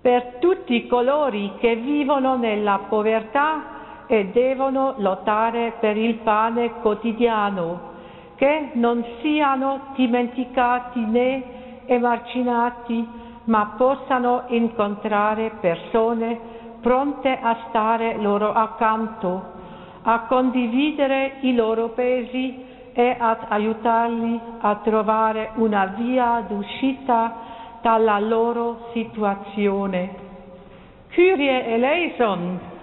per tutti coloro che vivono nella povertà e devono lottare per il pane quotidiano, che non siano dimenticati né emarginati, ma possano incontrare persone pronte a stare loro accanto, a condividere i loro pesi e ad aiutarli a trovare una via d'uscita dalla loro situazione. Kyrie eleison!